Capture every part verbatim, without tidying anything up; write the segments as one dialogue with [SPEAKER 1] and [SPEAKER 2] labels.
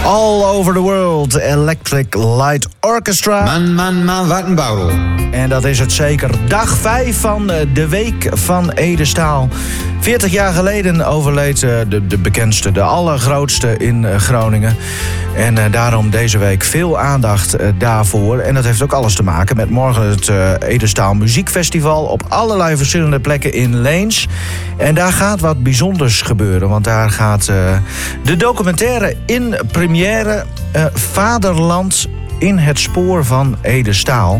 [SPEAKER 1] All Over the World, Electric Light Orchestra.
[SPEAKER 2] Man, man, man, wat een bouwel.
[SPEAKER 1] En dat is het zeker. Dag vijf van de Week van Ede Staal. veertig jaar geleden overleed de, de bekendste, de allergrootste in Groningen. En uh, daarom deze week veel aandacht uh, daarvoor. En dat heeft ook alles te maken met morgen het uh, Ede Staal Muziekfestival op allerlei verschillende plekken in Leens. En daar gaat wat bijzonders gebeuren. Want daar gaat uh, de documentaire in première uh, Vaderland in het spoor van Ede Staal.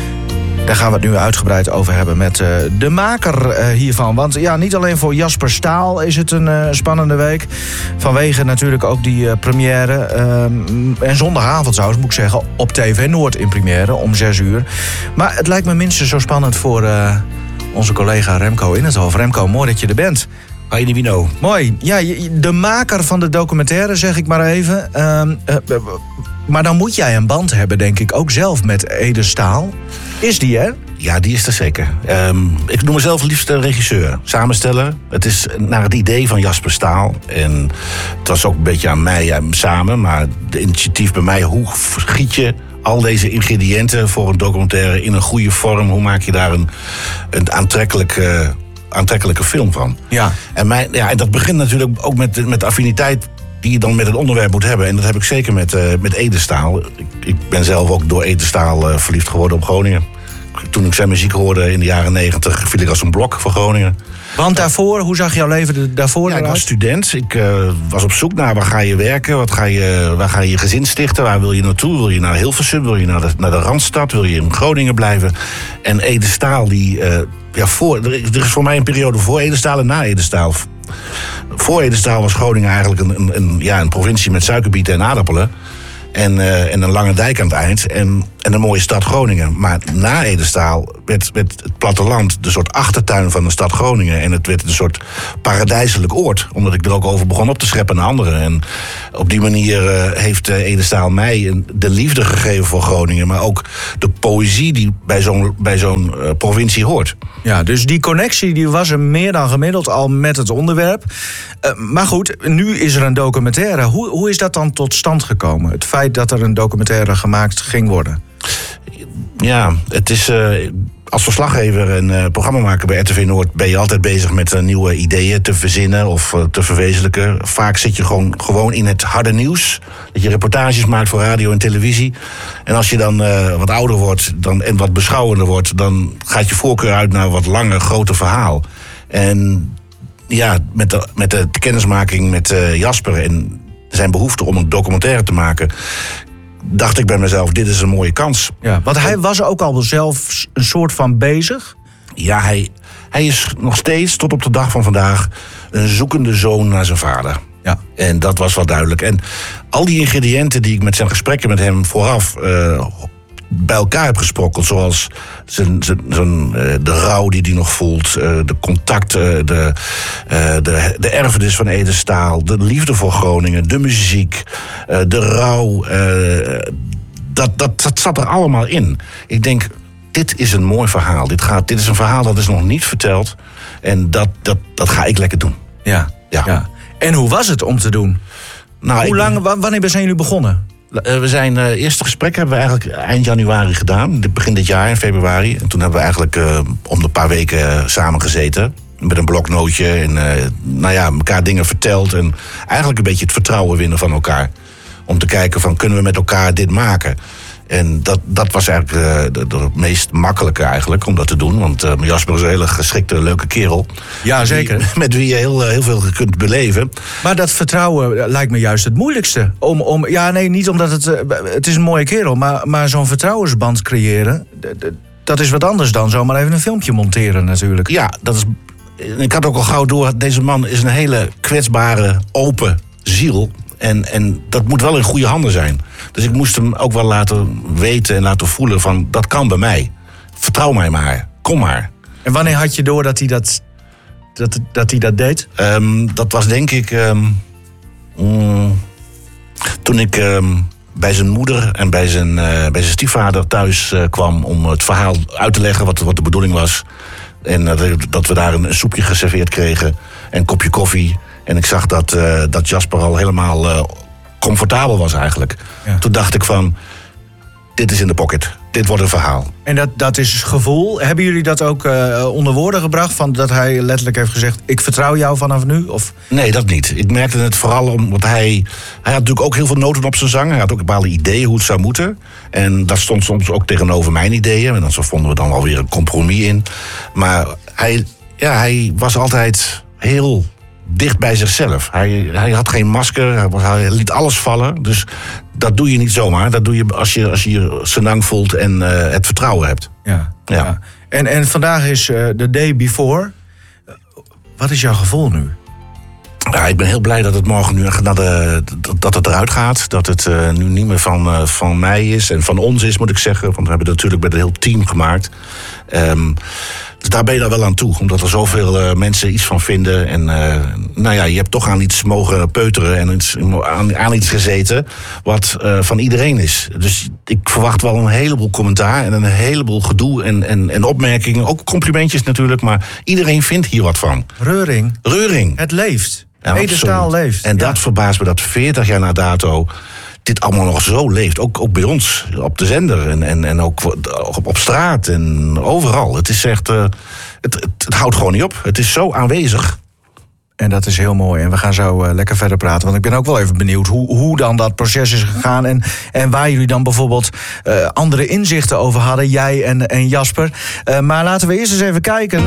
[SPEAKER 1] Daar gaan we het nu uitgebreid over hebben met uh, de maker uh, hiervan. Want ja, niet alleen voor Jasper Staal is het een uh, spannende week. Vanwege natuurlijk ook die uh, première. Uh, en zondagavond trouwens, moet ik zeggen, op T V Noord in première om zes uur. Maar het lijkt me minstens zo spannend voor uh, onze collega Remco in het Hof. Remco, mooi dat je er bent.
[SPEAKER 3] Hi, Nivino.
[SPEAKER 1] Mooi. Ja, de maker van de documentaire, zeg ik maar even. Uh, uh, maar dan moet jij een band hebben, denk ik, ook zelf met Ede Staal. Is die er?
[SPEAKER 3] Ja, die is er zeker. Um, ik noem mezelf liefst een regisseur. Samensteller. Het is naar het idee van Jasper Staal. En het was ook een beetje aan mij ja, samen. Maar de initiatief bij mij, hoe giet je al deze ingrediënten voor een documentaire in een goede vorm? Hoe maak je daar een, een aantrekkelijke, aantrekkelijke film van?
[SPEAKER 1] Ja.
[SPEAKER 3] En, mijn, ja, en dat begint natuurlijk ook met, met de affiniteit die je dan met het onderwerp moet hebben. En dat heb ik zeker met, uh, met Ede Staal. Ik, ik ben zelf ook door Ede Staal uh, verliefd geworden op Groningen. Toen ik zijn muziek hoorde in de jaren negentig, viel ik als een blok voor Groningen.
[SPEAKER 1] Want daarvoor, hoe zag jouw leven daarvoor?
[SPEAKER 3] Ja, ik was student. Ik uh, was op zoek naar waar ga je werken, wat ga je, waar ga je je gezin stichten, waar wil je naartoe? Wil je naar Hilversum, wil je naar de, naar de Randstad, wil je in Groningen blijven? En Ede Staal, die, uh, ja, voor, er is voor mij een periode voor Ede Staal en na Ede Staal. Voor Ede Staal was Groningen eigenlijk een, een, een, ja, een provincie met suikerbieten en aardappelen. En, uh, en een lange dijk aan het eind. En, en een mooie stad Groningen. Maar na Ede Staal werd, werd het platteland de soort achtertuin van de stad Groningen. En het werd een soort paradijselijk oord. Omdat ik er ook over begon op te scheppen naar anderen. En op die manier uh, heeft uh, Ede Staal mij een, de liefde gegeven voor Groningen. Maar ook de poëzie die bij zo'n, bij zo'n uh, provincie hoort.
[SPEAKER 1] Ja, dus die connectie die was er meer dan gemiddeld al met het onderwerp. Uh, maar goed, nu is er een documentaire. Hoe, hoe is dat dan tot stand gekomen? Het feit dat er een documentaire gemaakt ging worden?
[SPEAKER 3] Ja, het is uh, als verslaggever en uh, programmamaker bij R T V Noord ben je altijd bezig met uh, nieuwe ideeën te verzinnen of uh, te verwezenlijken. Vaak zit je gewoon, gewoon in het harde nieuws. Dat je reportages maakt voor radio en televisie. En als je dan uh, wat ouder wordt dan, en wat beschouwender wordt, dan gaat je voorkeur uit naar wat langer, groter verhaal. En ja, met de, met de kennismaking met uh, Jasper en zijn behoefte om een documentaire te maken, dacht ik bij mezelf, dit is een mooie kans.
[SPEAKER 1] Ja, want hij was ook al zelf een soort van bezig.
[SPEAKER 3] Ja, hij, hij is nog steeds, tot op de dag van vandaag, een zoekende zoon naar zijn vader.
[SPEAKER 1] Ja.
[SPEAKER 3] En dat was wel duidelijk. En al die ingrediënten die ik met zijn gesprekken met hem vooraf Uh, bij elkaar heb gesprokkeld, zoals zijn, zijn, zijn, uh, de rouw die hij nog voelt, uh, de contacten, de, uh, de, de erfenis van Ede Staal, de liefde voor Groningen, de muziek, uh, de rouw, uh, dat, dat, dat zat er allemaal in. Ik denk, dit is een mooi verhaal. Dit, gaat, dit is een verhaal dat is nog niet verteld en dat, dat, dat ga ik lekker doen.
[SPEAKER 1] Ja,
[SPEAKER 3] ja.
[SPEAKER 1] ja. En hoe was het om te doen?
[SPEAKER 3] Nou,
[SPEAKER 1] Hoe
[SPEAKER 3] ik,
[SPEAKER 1] lang, wanneer zijn jullie begonnen?
[SPEAKER 3] Uh, we zijn, uh, eerste gesprek hebben we eigenlijk eind januari gedaan. Begin dit jaar, in februari. En toen hebben we eigenlijk uh, om de paar weken uh, samen gezeten. Met een bloknootje. En uh, nou ja, elkaar dingen verteld. En eigenlijk een beetje het vertrouwen winnen van elkaar. Om te kijken van, kunnen we met elkaar dit maken? En dat, dat was eigenlijk uh, de, de meest makkelijke eigenlijk om dat te doen. Want uh, Jasper is een hele geschikte, leuke kerel.
[SPEAKER 1] Ja, zeker.
[SPEAKER 3] Die, met wie je heel, heel veel kunt beleven.
[SPEAKER 1] Maar dat vertrouwen lijkt me juist het moeilijkste. Om, om, ja, nee, niet omdat het... Uh, het is een mooie kerel, maar, maar zo'n vertrouwensband creëren, d- d- dat is wat anders dan zomaar even een filmpje monteren natuurlijk.
[SPEAKER 3] Ja, dat is. Ik had ook al gauw door, deze man is een hele kwetsbare, open ziel. En, en dat moet wel in goede handen zijn. Dus ik moest hem ook wel laten weten en laten voelen van, dat kan bij mij. Vertrouw mij maar, kom maar.
[SPEAKER 1] En wanneer had je door dat hij dat, dat, dat, hij dat deed?
[SPEAKER 3] Um, dat was denk ik Um, um, toen ik Um, bij zijn moeder en bij zijn, uh, bij zijn stiefvader thuis uh, kwam om het verhaal uit te leggen wat, wat de bedoeling was. En uh, dat we daar een, een soepje geserveerd kregen en een kopje koffie. En ik zag dat, uh, dat Jasper al helemaal uh, comfortabel was eigenlijk.
[SPEAKER 1] Ja.
[SPEAKER 3] Toen dacht ik van, dit is in de pocket. Dit wordt een verhaal.
[SPEAKER 1] En dat, dat is gevoel. Hebben jullie dat ook uh, onder woorden gebracht? Van dat hij letterlijk heeft gezegd, ik vertrouw jou vanaf nu? Of?
[SPEAKER 3] Nee, dat niet. Ik merkte het vooral omdat hij... Hij had natuurlijk ook heel veel noten op zijn zang. Hij had ook bepaalde ideeën hoe het zou moeten. En dat stond soms ook tegenover mijn ideeën. En dan vonden we dan alweer een compromis in. Maar hij, ja, hij was altijd heel dicht bij zichzelf. Hij, hij had geen masker, hij, was, hij liet alles vallen. Dus dat doe je niet zomaar. Dat doe je als je als je, je senang voelt en uh, het vertrouwen hebt.
[SPEAKER 1] Ja,
[SPEAKER 3] ja.
[SPEAKER 1] ja. En, en vandaag is uh, the day before. Wat is jouw gevoel nu?
[SPEAKER 3] Ja, ik ben heel blij dat het morgen nu naar de, dat het eruit gaat. Dat het uh, nu niet meer van, uh, van mij is en van ons is, moet ik zeggen. Want we hebben het natuurlijk met een heel team gemaakt. Um, dus daar ben je dan wel aan toe. Omdat er zoveel uh, mensen iets van vinden. En uh, nou ja, je hebt toch aan iets mogen peuteren en iets, aan, aan iets gezeten wat uh, van iedereen is. Dus ik verwacht wel een heleboel commentaar en een heleboel gedoe en, en, en opmerkingen. Ook complimentjes natuurlijk, maar iedereen vindt hier wat van.
[SPEAKER 1] Reuring.
[SPEAKER 3] Reuring.
[SPEAKER 1] Het leeft.
[SPEAKER 3] Ja,
[SPEAKER 1] Ede Staal leeft.
[SPEAKER 3] En
[SPEAKER 1] ja.
[SPEAKER 3] dat verbaast me dat veertig jaar na dato dit allemaal nog zo leeft. Ook, ook bij ons, op de zender en, en, en ook op, op straat en overal. Het is echt, uh, het, het, het houdt gewoon niet op. Het is zo aanwezig.
[SPEAKER 1] En dat is heel mooi. En we gaan zo uh, lekker verder praten. Want ik ben ook wel even benieuwd hoe, hoe dan dat proces is gegaan. En, en waar jullie dan bijvoorbeeld uh, andere inzichten over hadden. Jij en, en Jasper. Uh, maar laten we eerst eens even kijken.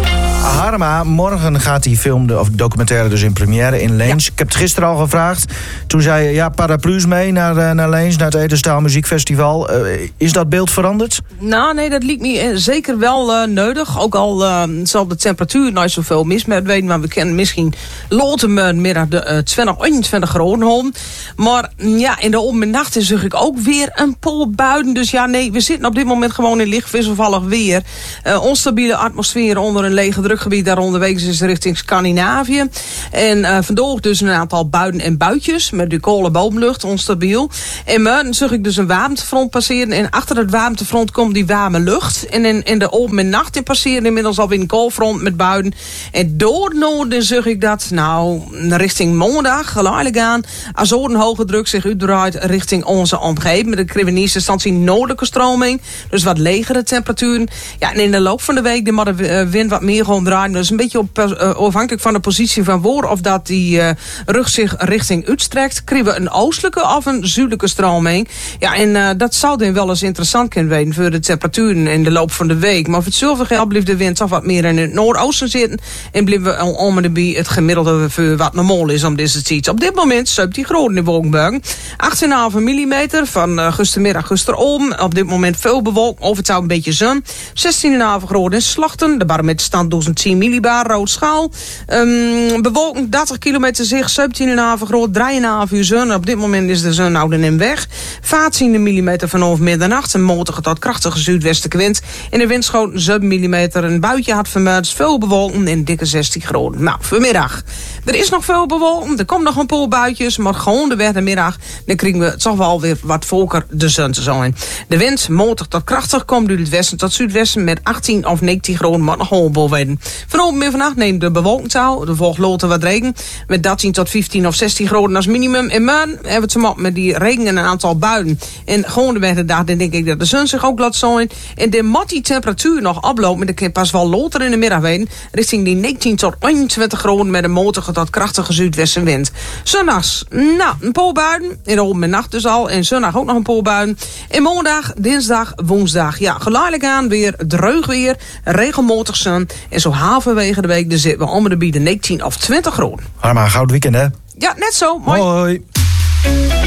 [SPEAKER 1] Harma, morgen gaat die film, of documentaire dus in première in Leens. Ja. Ik heb het gisteren al gevraagd. Toen zei je, ja, paraplu's mee naar, naar Leens, naar het Ede Staal Muziekfestival. Uh, is dat beeld veranderd?
[SPEAKER 4] Nou, nee, dat liep me zeker wel uh, nodig. Ook al uh, zal de temperatuur nooit zoveel mis met weten. Maar we kennen misschien loten middag de uh, twintig, eenentwintig graden home. Maar ja, in de omnacht is ik ook weer een pol buiten. Dus ja, nee, we zitten op dit moment gewoon in licht wisselvallig weer. Uh, onstabiele atmosfeer onder een lege drukgebied. Daar onderwegs is richting Scandinavië. En uh, vandaag dus een aantal buien en buitjes. Met de kolen bovenlucht, onstabiel. En morgen zag ik dus een warmtefront passeren. En achter het warmtefront komt die warme lucht. En in, in de open en nacht in passeren inmiddels alweer een koolfront met buien. En door het noorden zag ik dat, nou, richting maandag geleidelijk aan. Als een hoge druk zich uitdraait richting onze omgeving. Met een in eerste instantie noordelijke stroming. Dus wat legere temperaturen. Ja, en in de loop van de week mag de wind wat meer gewoon draaien. Dus een beetje op, uh, afhankelijk van de positie van waar of dat die uh, rug zich richting uitstrekt, krijgen we een oostelijke of een zuidelijke stroming. Ja, en uh, dat zou dan wel eens interessant kunnen weten voor de temperaturen in de loop van de week. Maar voor het zilver geld blijft de wind toch wat meer in het noordoosten zitten. En blijven we om en bij het gemiddelde voor wat normaal is om deze tijd. Op dit moment zeventien graden in Wolkenberg. achttien komma vijf millimeter van uh, gistermiddag gisterom. Op dit moment veel bewolking, of het zou een beetje zon. zestien komma vijf graden in Slachten. De barometer stand duizend tien millibar, rood schaal. Um, bewolking dertig kilometer zicht, zeventien komma vijf graden, drie komma vijf uur zon. Op dit moment is de zon ouder in weg. vijftien millimeter vanaf middernacht. Een matige tot krachtige zuidwestelijke wind. In de windschoot zeven millimeter. Een buitje had vanmiddag veel bewolking en dikke zestien graden. Nou, vanmiddag. Er is nog veel bewolking. Er komt nog een paar buitjes. Maar gewoon de weg de middag. Dan krijgen we toch wel weer wat volker de zon te zijn. De wind matig tot krachtig komt uit het westen tot zuidwesten met achttien of negentien graden. Maar nog gewoon weten. Vanavond en vannacht neemt de bewolking toe. Er volgt loten wat regen. Met dertien tot vijftien of zestien graden als minimum. En morgen hebben we het te maken met die regen en een aantal buien. En gewoon de weg de dag, dan denk ik dat de zon zich ook laat zijn. En de mat die temperatuur nog oploopt. Maar dan kan pas wel later in de middag weten. Richting die negentien tot eenentwintig graden met een matige tot krachtige zuidwestenwind. Zondags, nou, een paar buien. In de open en nacht dus al. En zondag ook nog een paar buien. En maandag, dinsdag, woensdag. Ja, geleidelijk aan weer dreug weer. Regelmatig zon. En zo halverwege de week, dan zitten we om de bieden negentien of twintig graden.
[SPEAKER 1] Harma, goud weekend hè?
[SPEAKER 4] Ja, net zo. Mooi.
[SPEAKER 1] Hoi.